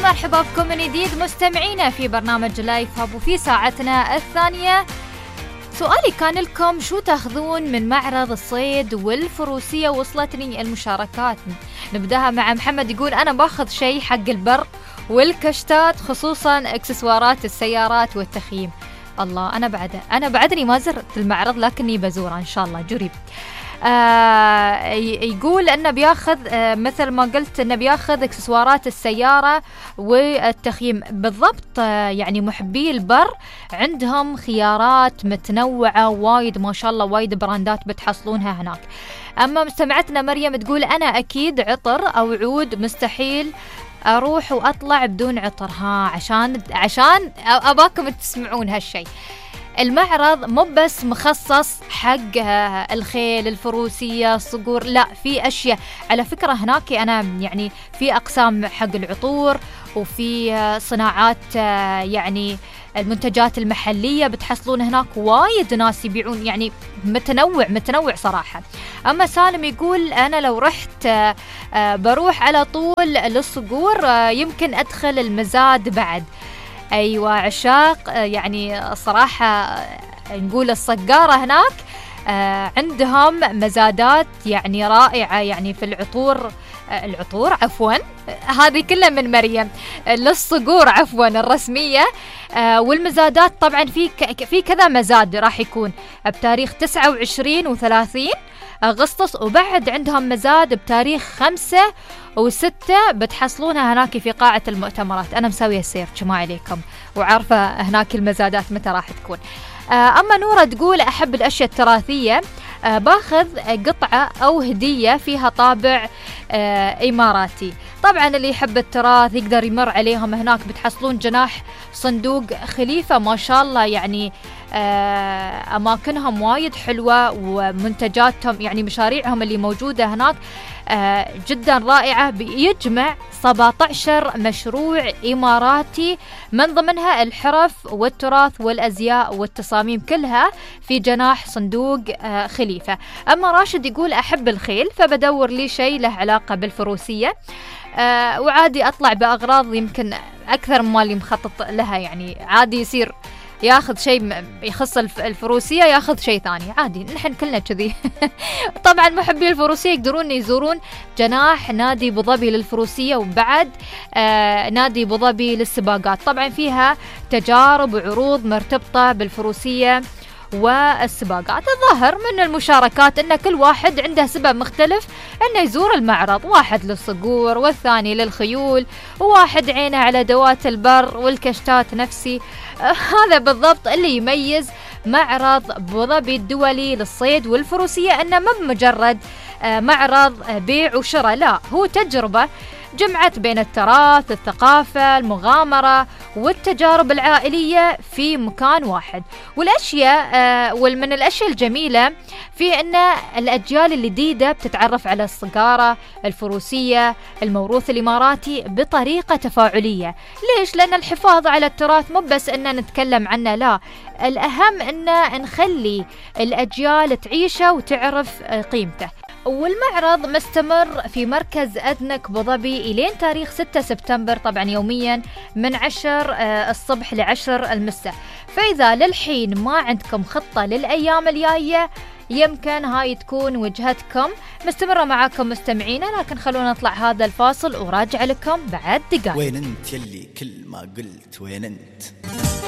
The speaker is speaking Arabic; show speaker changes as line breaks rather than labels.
ومرحبا بكم من جديد مستمعينا في برنامج لايف هاب وفي ساعتنا الثانية. سؤالي كان لكم: شو تاخذون من معرض الصيد والفروسية؟ وصلتني المشاركات. نبداها مع محمد، يقول أنا باخذ شيء حق البر والكشتات، خصوصا اكسسوارات السيارات والتخييم. الله، أنا بعدني ما زرت المعرض لكني بزوره إن شاء الله جريب. يقول أنه بياخذ مثل ما قلت أنه بياخذ اكسسوارات السيارة والتخييم بالضبط. يعني محبي البر عندهم خيارات متنوعة وايد ما شاء الله، وايد براندات بتحصلونها هناك. أما مستمعتنا مريم تقول أنا أكيد عطر أو عود، مستحيل أروح وأطلع بدون عطر. عشان أباكم تسمعون هالشي. المعرض مو بس مخصص حق الخيل، الفروسية، الصقور، لا، في أشياء على فكرة هناك. أنا يعني في أقسام حق العطور، وفي صناعات يعني المنتجات المحلية بتحصلون هناك. وايد ناس يبيعون، يعني متنوع صراحة. أما سالم يقول أنا لو رحت بروح على طول للصقور، يمكن أدخل المزاد بعد. أيوة عشاق، يعني صراحة نقول الصقارة هناك عندهم مزادات يعني رائعة، يعني في العطور عفوا، هذه كلها من مريم، للصقور عفوا الرسمية. والمزادات طبعا في كذا مزاد راح يكون بتاريخ 29 و30 أغسطس، وبعد عندهم مزاد بتاريخ 5 و6 بتحصلونها هناك في قاعة المؤتمرات. أنا مسوية سيرش ما عليكم وعارفة هناك المزادات متى راح تكون. أما نورة تقول أحب الأشياء التراثية، باخذ قطعة أو هدية فيها طابع إماراتي. طبعا اللي يحب التراث يقدر يمر عليهم هناك، بتحصلون جناح صندوق خليفة ما شاء الله، يعني أماكنهم وايد حلوة، ومنتجاتهم يعني مشاريعهم اللي موجودة هناك جدا رائعة. بيجمع 17 مشروع إماراتي، من ضمنها الحرف والتراث والأزياء والتصاميم، كلها في جناح صندوق خليفة. أما راشد يقول أحب الخيل، فبدور لي شيء له علاقة بالفروسية، وعادي أطلع بأغراض يمكن أكثر مما اللي مخطط لها. يعني عادي يصير ياخذ شيء يخص الفروسية، ياخذ شيء ثاني عادي، نحن كلنا كذي. طبعا محبي الفروسية يقدرون يزورون جناح نادي أبو ظبي للفروسية، وبعد نادي أبو ظبي للسباقات. طبعا فيها تجارب وعروض مرتبطة بالفروسية والسباقات. الظاهر من المشاركات أن كل واحد عنده سبب مختلف أنه يزور المعرض، واحد للصقور والثاني للخيول، وواحد عينه على دوات البر والكشتات نفسي. هذا بالضبط اللي يميز معرض أبو ظبي الدولي للصيد والفروسية، أنه مو مجرد معرض بيع وشراء، لا، هو تجربة جمعت بين التراث، الثقافة، المغامرة والتجارب العائلية في مكان واحد. والأشياء ومن الأشياء الجميلة في أن الأجيال الجديدة بتتعرف على الصقارة، الفروسية، الموروث الإماراتي بطريقة تفاعلية. ليش؟ لأن الحفاظ على التراث مو بس أن نتكلم عنه، لا، الأهم أن نخلي الأجيال تعيشه وتعرف قيمته. والمعرض مستمر في مركز أدنك أبو ظبي إلين تاريخ 6 سبتمبر، طبعا يوميا من 10 الصبح ل10 المساء. فإذا للحين ما عندكم خطة للأيام الجاية، يمكن هاي تكون وجهتكم. مستمرة معاكم مستمعينا، لكن خلونا نطلع هذا الفاصل وراجع لكم بعد دقائق.
وين انت يلي كل ما قلت وين انت؟